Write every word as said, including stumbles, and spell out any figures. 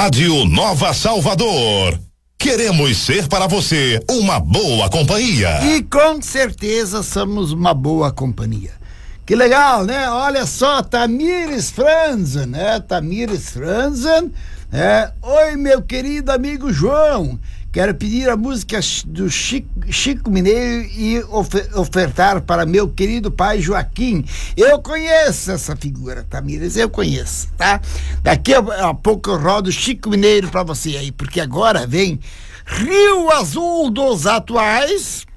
Rádio Nova Salvador. Queremos ser para você uma boa companhia. E com certeza somos uma boa companhia. Que legal, né? Olha só, Tamires Franzen, né? Tamires Franzen, né? Oi, meu querido amigo João. Quero pedir a música do Chico, Chico Mineiro e ofertar para meu querido pai Joaquim. Eu conheço essa figura, Tamires, eu conheço, tá? Daqui a, a pouco eu rodo Chico Mineiro para você aí, porque agora vem Rio Azul dos Atuais.